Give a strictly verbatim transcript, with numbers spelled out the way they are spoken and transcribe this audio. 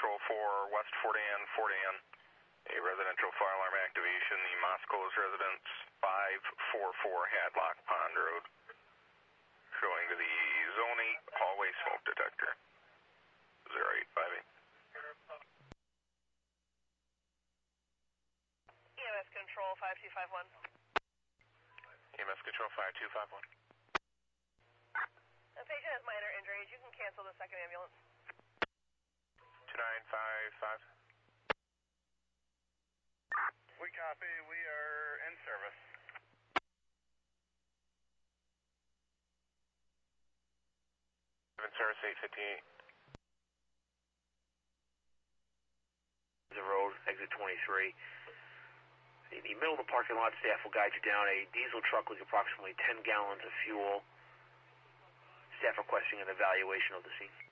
Control four, West Fort Anne, Fort Anne. A residential fire alarm activation, the Moscow's residence, five four four Hadlock Pond Road. Showing to the Zone eight hallway smoke detector. zero eight five eight. E M S Control five two five one. E M S Control five two five one. The patient has minor injuries. You can cancel the second ambulance. two nine five five. We copy. We are in service. In service eight fifty-eight. The road, exit twenty-three. In the middle of the parking lot, staff will guide you down a diesel truck with approximately ten gallons of fuel. Staff requesting an evaluation of the scene.